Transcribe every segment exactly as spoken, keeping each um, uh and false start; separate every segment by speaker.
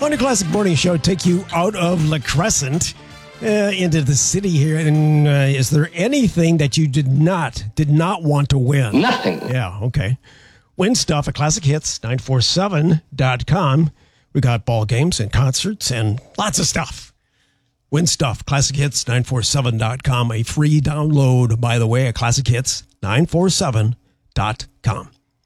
Speaker 1: On your Classic Morning Show, take you out of La Crescent uh, into the city here. And uh, is there anything that you did not, did not want to win?
Speaker 2: Nothing.
Speaker 1: Yeah, okay. Win stuff at classic hits nine four seven dot com. We got ball games and concerts and lots of stuff. Win stuff, classic hits nine four seven dot com. A free download, by the way, at classic hits nine four seven dot com.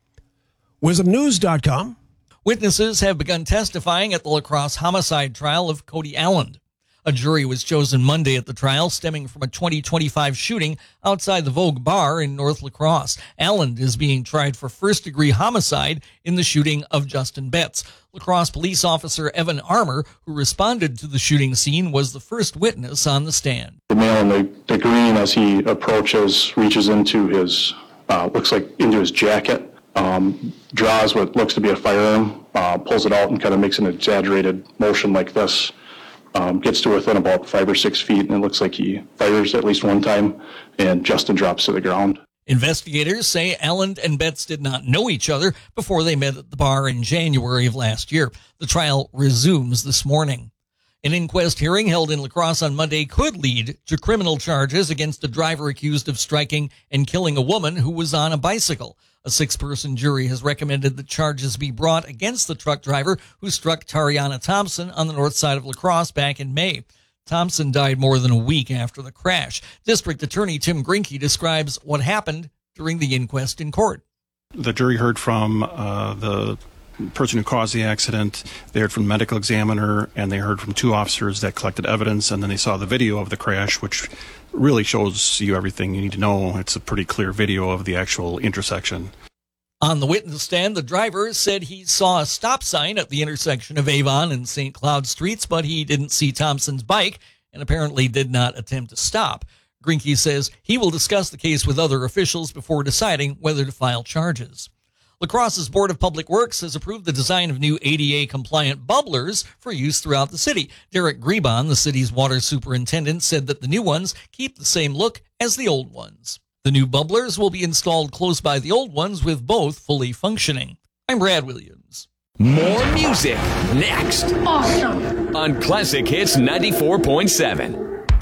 Speaker 1: wisdom news dot com.
Speaker 3: Witnesses have begun testifying at the La Crosse homicide trial of Cody Allen. A jury was chosen Monday at the trial stemming from a twenty twenty-five shooting outside the Vogue Bar in North La Crosse. Allen is being tried for first-degree homicide in the shooting of Justin Betts. La Crosse police officer Evan Armour, who responded to the shooting scene, was the first witness on the stand.
Speaker 4: The male in the, the green, as he approaches, reaches into his, uh, looks like into his jacket, um, draws what looks to be a firearm, uh, pulls it out and kind of makes an exaggerated motion like this. Um, gets to within about five or six feet, and it looks like he fires at least one time, and Justin drops to the ground.
Speaker 3: Investigators say Allen and Betts did not know each other before they met at the bar in January of last year. The trial resumes this morning. An inquest hearing held in La Crosse on Monday could lead to criminal charges against a driver accused of striking and killing a woman who was on a bicycle. A six-person jury has recommended that charges be brought against the truck driver who struck Tariana Thompson on the north side of La Crosse back in May. Thompson died more than a week after the crash. District Attorney Tim Grinke describes what happened during the inquest in court.
Speaker 5: The jury heard from uh, the person who caused the accident, they heard from the medical examiner, and they heard from two officers that collected evidence, and then they saw the video of the crash, which really shows you everything you need to know. It's a pretty clear video of the actual intersection.
Speaker 3: On the witness stand, the driver said he saw a stop sign at the intersection of Avon and Saint Cloud Streets, but he didn't see Thompson's bike and apparently did not attempt to stop. Grinke says he will discuss the case with other officials before deciding whether to file charges. La Crosse's Board of Public Works has approved the design of new A D A-compliant bubblers for use throughout the city. Derek Grebon, the city's water superintendent, said that the new ones keep the same look as the old ones. The new bubblers will be installed close by the old ones, with both fully functioning. I'm Brad Williams.
Speaker 6: More music next.
Speaker 7: Awesome.
Speaker 6: On Classic Hits ninety-four point seven.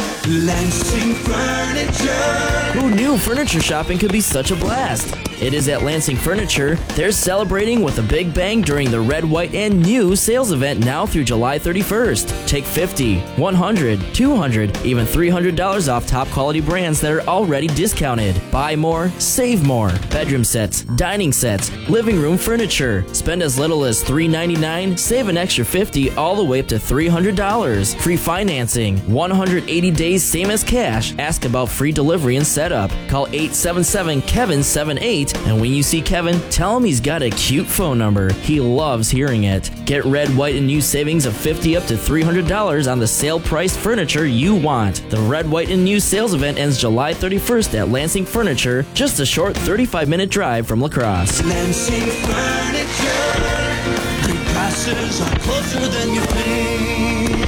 Speaker 8: Lansing Furniture.
Speaker 9: Who knew furniture shopping could be such a blast? It is at Lansing Furniture. They're celebrating with a big bang during the Red, White, and New sales event now through July thirty-first. Take fifty, one hundred, two hundred, even three hundred dollars off top quality brands that are already discounted. Buy more, save more. Bedroom sets, dining sets, living room furniture. Spend as little as three hundred ninety-nine dollars, save an extra fifty dollars, all the way up to three hundred dollars. Free financing, one hundred eighty days same as cash. Ask about free delivery and setup. Call eight seven seven, Kevin seven eight, and when you see Kevin, tell him he's got a cute phone number. He loves hearing it. Get Red, White, and New savings of fifty dollars up to three hundred dollars on the sale price furniture you want. The Red, White, and New sales event ends July thirty-first at Lansing Furniture, just a short thirty-five minute drive from La Crosse.
Speaker 8: Lansing Furniture. Great prices are closer than you think.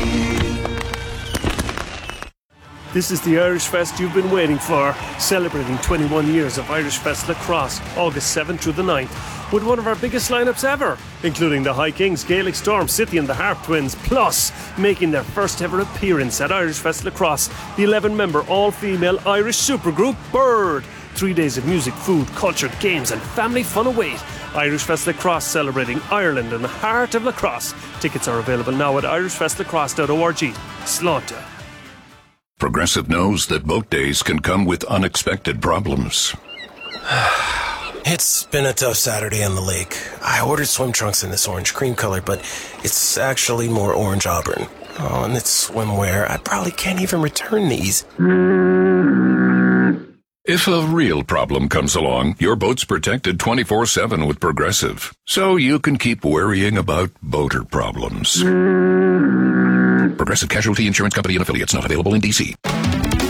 Speaker 10: This is the Irish Fest you've been waiting for, celebrating twenty-one years of Irish Fest La Crosse, August seventh through the ninth, with one of our biggest lineups ever, including the High Kings, Gaelic Storm, City and the Harp Twins, plus making their first ever appearance at Irish Fest La Crosse, the eleven member all-female Irish supergroup Bird. Three days of music, food, culture, games and family fun await. Irish Fest La Crosse, celebrating Ireland in the heart of La Crosse. Tickets are available now at irish fest lacrosse dot org. Slánta.
Speaker 11: Progressive knows that boat days can come with unexpected problems.
Speaker 12: It's been a tough Saturday on the lake. I ordered swim trunks in this orange cream color, but it's actually more orange auburn. Oh, and it's swimwear. I probably can't even return these.
Speaker 11: If a real problem comes along, your boat's protected twenty-four seven with Progressive, so you can keep worrying about boater problems. Progressive Casualty Insurance Company and affiliates, not available in D C